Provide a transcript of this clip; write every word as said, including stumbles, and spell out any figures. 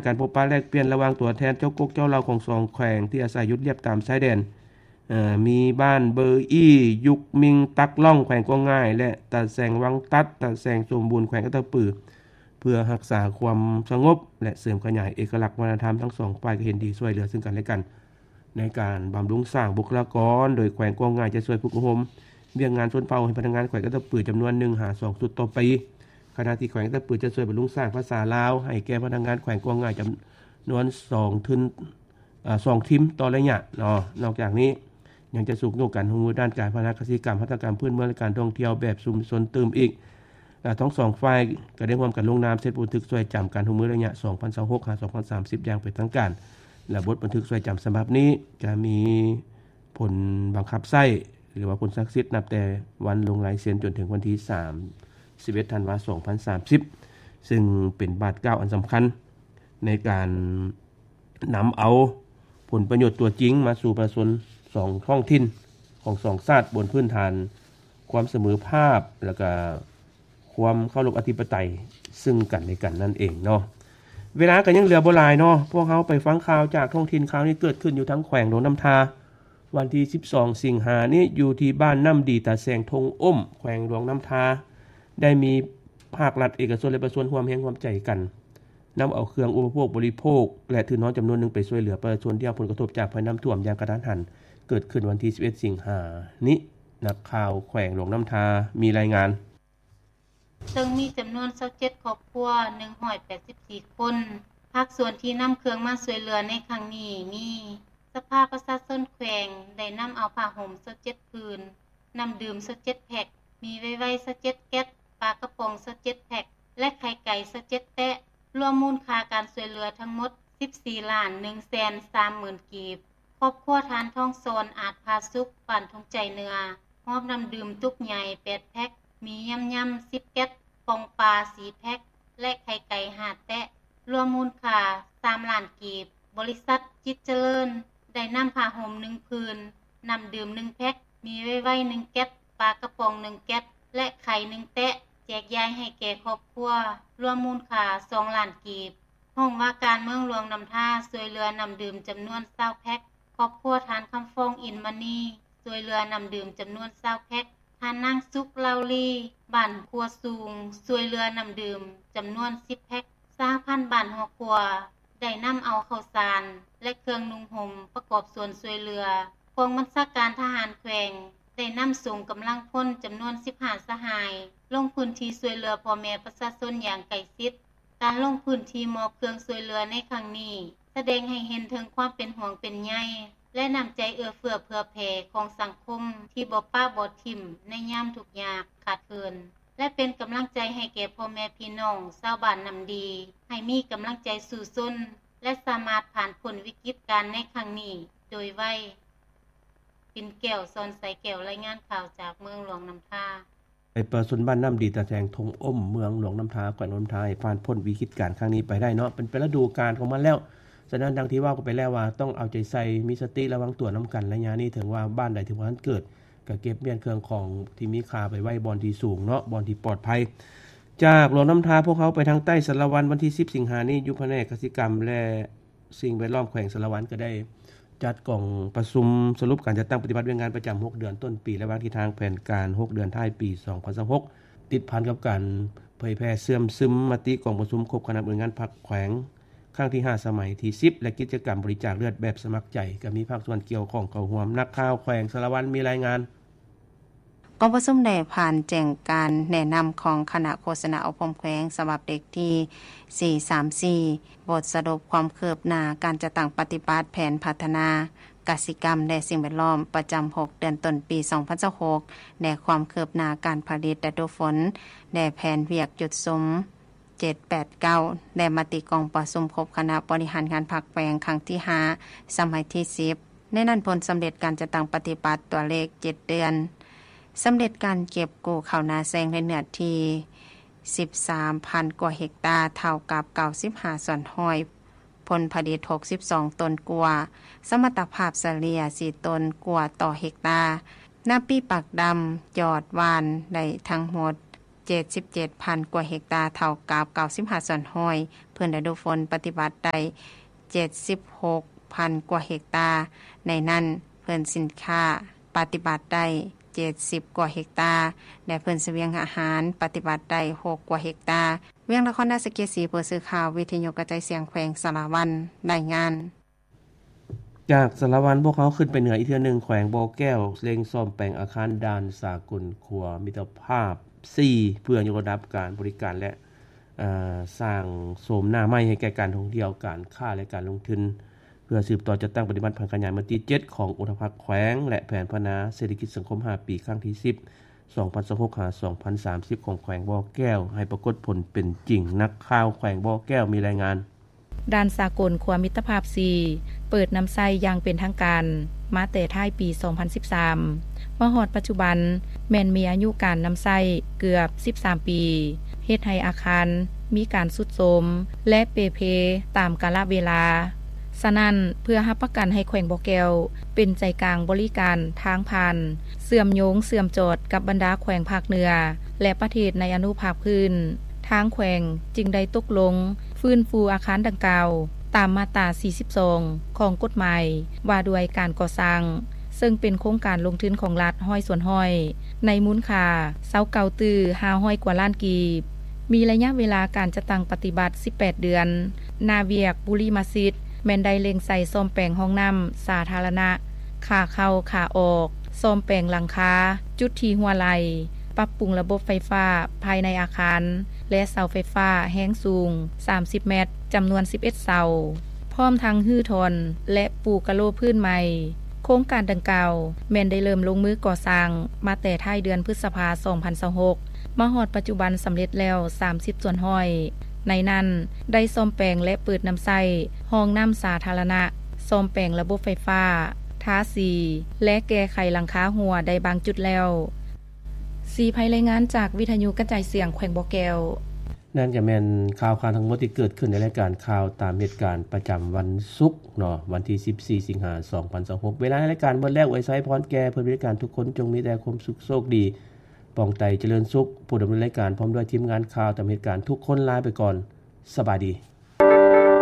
การพบปะแลกเปลี่ยนระหว่างตัวแทนเจ้ากกเจ้าเราของสองแขวงที่อาศัยอยู่เรียบตามชายแดนเอ่อมีบ้านเบอร์อี้ยุกมิงตักล่องแขวงกวางง่ายและตะแสงวังตัดตะแสงสมบูรณ์แขวงกระตะปือเพื่อรักษาความสงบและเสริมขยายเอกลักษณ์วัฒนธรรมทั้งสองฝ่ายก็เห็นดีช่วยเหลือซึ่งกันและกันในการบำรุงสร้างบุคลากรโดยแขวงกวางง่ายจะช่วยฝึกอบรมเวียงงานชนเผ่าให้พนักงานแขวงกระตะปือจำนวนหนึ่งหาสองสุดต่อปีขณะที่แขวงกระตะปือจะช่วยบำรุงสร้างภาษาลาวให้แก่พนักงานแขวงกวางง่ายจำนวนสองทุนอ่าสองทีมต่อระยะเนาะนอกจากนี้ยังจะสูบโนกันหูมือด้านการพัฒนากสิกรรมพัฒนากรรมพื้นเมืองและการท่องเที่ยวแบบชุมชนเติมอีกทั้งสองฝ่ายก็ได้ร่วมกันลงนามเสร็จบันทึกช่วยจำการหูมือระยะสองพันยี่สิบหกถึงสองพันสามสิบอย่างเป็นทางการและบทบันทึกช่วยจำฉบับนี้จะมีผลบังคับใช้หรือว่าผลศักดิ์สิทธิ์นับแต่วันลงลายเซ็นจนถึงวันที่สามสิบเอ็ดธันวาคมสองพันสามสิบซึ่งเป็นบาทเก้าอันสำคัญในการนำเอาผลประโยชน์ตัวจริงมาสู่ประชาชนสองท้องถิ่นของสองชาติบนพื้นฐานความเสมอภาคแล้วก็ความเคารพอธิปไตยซึ่งกันและกันนั่นเองเนาะเวลาก็ยังเหลือบ่หลายเนาะพวกเขาไปฟังข่าวจากท้องถิ่นข่าวนี้เกิดขึ้นอยู่ทั้งแขวงหลวงน้ำทาวันที่สิบสองสิงหานี้อยู่ที่บ้านน้ำดีตาแสงทงอ้มแขวงหลวงน้ำทาได้มีภาครัฐเอกชนและประชาชนร่วมแรงร่วมใจกันนำเอาเครื่องอุปโภคบริโภคและถือน้อยจำนวนหนึ่งไปช่วยเหลือประชาชนที่ได้รับผลกระทบจากภัยน้ำท่วมอย่างกระทันหันเกิดขึ้นวันที่สิบเอ็ดสิงหานี้นักข่าวแขวงหลวงน้ำทามีรายงานซึ่งมีจำนวนยี่สิบเจ็ดครอบครัวหนึ่งร้อยแปดสิบสี่คนภาคส่วนที่นำเครื่องมาช่วยเหลือในครั้งนี้มีสภาประชาชนแขวงได้นำเอาผ้าห่มยี่สิบเจ็ดผืนน้ำดื่มยี่สิบเจ็ดแพ็คมีไวไวยี่สิบเจ็ดแก๊สปลากระป๋องยี่สิบเจ็ดแพ็คและไข่ไก่ยี่สิบเจ็ดแตะรวมมูลค่าการช่วยเหลือทั้งหมดสิบสี่ล้านหนึ่งแสนสามหมื่นกีบครอบครัวทานทองโซนอาจพาสุขปั่นทงใจเนื้อมอบน้ำดื่มตุกใหญ่แปดแพ็คมียำยำสิบแก๊สปองปลาสี่แพ็คและไข่ไก่ห้าแตะรวมมูลค่าสามล้านกีบบริษัทจิตเจริญได้นำผ้าห่มหนึ่งผืนน้ำดื่มหนึ่งแพ็คมีไวไวหนึ่งแก๊สปลากระป๋องหนึ่งแก๊สและไข่หนึ่งแตะแจกจ่ายให้แก่ครอบครัวรวมมูลค่าสองล้านกีบห้องว่าการเมืองหลวงนำท่าช่วยเหลือน้ำดื่มจำนวนยี่สิบแพ็คครอบครัวทานคำฟองอินมณีช่วยเหลือน้ำดื่มจำนวนยี่สิบแพ็คทานนางสุกลาวลีบ้านครัวสูงช่วยเหลือน้ำดื่มจำนวนสิบแพ็คสหพันธ์บ้านหอครัวได้นำเอาข้าวสารและเครื่องนุ่งห่มประกอบส่วนช่วยเหลือกองบัญชาการทหารแขวงได้นำส่งกำลังพลจำนวนสิบห้าสหายลงพื้นที่ช่วยเหลือพ่อแม่ประชาชนอย่างใกล้ชิดการลงพื้นที่มอบเครื่องช่วยเหลือในครั้งนี้แสดงให้เห็นถึงความเป็นห่วงเป็นใยและน้ำใจเอื้อเฟื้อเผื่อแผ่ของสังคมที่บ่ป้าบ่ทิ่มในยามทุกข์ยากขาดเคินและเป็นกำลังใจให้แก่พ่อแม่พี่น้องชาวบ้านน้ำดีให้มีกำลังใจสู้ซนและสามารถผ่านพ้นวิกฤตการณ์ในครั้งนี้โดยไวปิ่นแก้วซอนใสแก้วรายงานข่าวจากเมืองหลวงน้ำทาไอ้ประชาชนบ้านน้ำดีตาแสงทงอ้มเมืองหลวงน้ำทาแขวงหลวงน้ำทาผ่านพ้นวิกฤตการณ์ครั้งนี้ไปได้เนาะเป็นฤดูกาลของมันแล้วฉะนั้นดังที่ว่าก็ไปแล้วว่าต้องเอาใจใส่มีสติระวังตัวน้ำกันระยะนี้ถึงว่าบ้านใดที่ว่านั้นเกิดก็เก็บเมียนเครื่องของที่มีค่าไปไว้บอนที่สูงเนาะบอนที่ปลอดภัยจากหลวงน้ำทาพวกเขาไปทางใต้สารวันวันที่สิบสิงหาคมนี้อยู่แผนกกสิกรรมและสิ่งแวดล้อมแขวงสารวันก็ได้จัดกล่องประชุมสรุปการจัดตั้งปฏิบัติงานประจำหกเดือนต้นปีและวางทิศทางแผนการหกเดือนท้ายปีสองพันยี่สิบหกติดพันกับการเผยแพร่เสื่อมซึมมติกล่องประชุมครบคณะบริหารงานพรรคแขวงครั้งที่ห้าสมัยที่สิบและกิจกรรมบริจาคเลือดแบบสมัครใจก็มีภาคส่วนเกี่ยวข้องเข้าร่วมนักข่าวแขวงสารวันมีรายงานกองประชุมได้ผ่านแจ้งการแนะนำของคณะโฆษณาอบรมแขวงฉบับเด็กที่สี่สามสี่บทสรุปความคืบหน้าการจัดตั้งปฏิบัติแผนพัฒนากสิกรรมและสิ่งแวดล้อมประจำหกเดือนต้นปีสองพันยี่สิบหกและความคืบหน้าการผลิตฤดูฝนและแผนเวียกจุดสมเจ็ด แปด เก้าและมติกองประชุมครบคณะบริหารงานพรรคแขวงครั้งที่ห้าสมัยที่สิบในนั้นผลสำเร็จการจัดตั้งปฏิบัติตัวเลขเจ็ดเดือนสำเร็จการเก็บกู้ข้าวนาแซงในเนื้อที่ สิบสามพัน กว่าเฮกตาร์เท่ากับเก้าสิบห้าส่วนห้อยผลผลิตหกสิบสองตนกว่าสมรรถภาพเฉลี่ยสี่ตนกว่าต่อเฮกตาร์น้ำปีปักดำยอดวานได้ทั้งหมดเจ็ดสิบเจ็ดพัน กว่าเฮกตาร์เท่ากับเก้าสิบห้าส่วนห้อยเพิ่นฤดูฝนปฏิบัติได้เจ็ดสิบหกพัน กว่าเฮกตาร์ในนั้นเพิ่นสินค้าปฏิบัติได้เจ็ดสิบกว่าเฮกตาร์และเพิ่นเสบียงอาหารปฏิบัติได้หกกว่าเฮกตาร์เวียงนครราชเกียรติศรีผู้สื่อข่าววิทยุกระจายเสียงแขวงสารวันรายงานจากสารวันพวกเขาขึ้นไปเหนืออีกเทื่อนึงแขวงบ่อแก้วเร่งซ่อมแปลงอาคารด่านสากลครัวมิตรภาพสี่เพื่อยกระดับการบริการและสร้างโสมหน้าใหม่ให้แก่การท่องเที่ยวการค้าและการลงทุนเพื่อสืบต่อจัดตั้งปฏิบัติพันธ์ขยายมติเจ็ดของอุทกภักดิ์แขวงและแผนพัฒนาเศรษฐกิจสังคมห้าปีครั้งที่สิบ สองพันยี่สิบหก ถึง สองพันสามสิบ ของแขวงบ่อแก้วให้ปรากฏผลเป็นจริงนักข่าวแขวงบ่อแก้วมีรายงานด้านสากลครัวมิตรภาพสี่เปิดน้ำใส่อย่างเป็นทางการมาแต่ท้ายปี สองพันสิบสาม มาฮอดปัจจุบันแม่นมีอายุการน้ำใส่เกือบสิบสามปีเฮ็ดให้อาคารมีการสุดโทรมและเปเพตามกาลเวลาฉะนั้นเพื่อรับประกันให้แขวงบ่อแก้วเป็นใจกลางบริการทางผ่านเสื่อมโยงเสื่อมจอดกับบรรดาแขวงภาคเหนือและประเทศในอนุภาคพื้นทางแขวงจึงได้ตกลงฟื้นฟูอาคารดังกล่าวตามมาตราสี่สิบสองของกฎหมายว่าด้วยการก่อสร้างซึ่งเป็นโครงการลงทุนของรัฐห้อยส่วนห้อยในมูลค่าเศร้าเก่าตือห้าร้อยกว่าล้านกีบมีระยะเวลาการจะตั้งปฏิบัติสิบแปดเดือนนาเวียกบุรีมาซิดแม่นได้เล็งใส่ซ่อมแปลงห้องน้ำสาธารณะขาเข้าขาออกซ่อมแปลงหลังคาจุดที่หัวไหลปรับปรุงระบบไฟฟ้าภายในอาคารและเสาไฟฟ้าแห้งสูงสามสิบเมตรจำนวนสิบเอ็ดเสาพร้อมทั้งฮื้อทนและปลูกกะโลพื้นใหม่โครงการดังกล่าวแม่นได้เริ่มลงมือก่อสร้างมาแต่ท้ายเดือนพฤษภาคมสองพันยี่สิบหกมาฮอดปัจจุบันสำเร็จแล้วสามสิบส่วนห้อยในนั้นได้ซ่อมแปลงและเปิดน้ำใส่ห้องน้ำสาธารณะซ่อมแปลงระบบไฟฟ้าทาสีและแก้ไขหลังคาหัวได้บางจุดแล้วสีภัยรายงานจากวิทยุกระจายเสียงแขวงบ่อแก้วนั่นก็แม่นข่าวข่าวทั้งหมดที่เกิดขึ้นในรายการข่าวตามเหตุการณ์ประจำวันศุกร์เนาะวันที่สิบสี่สิงหาคมสองพันยี่สิบหกเวลารายการเบิดแล้วไว้ใช้พรแก่เพื่อบริการทุกคนจงมีแต่ความสุขโชคดีปองไตเจริญสุขผู้ดำเนินรายการพร้อมด้วยทีมงานข่าวตามเหตุการณ์ทุกคนลาไปก่อนสบายดี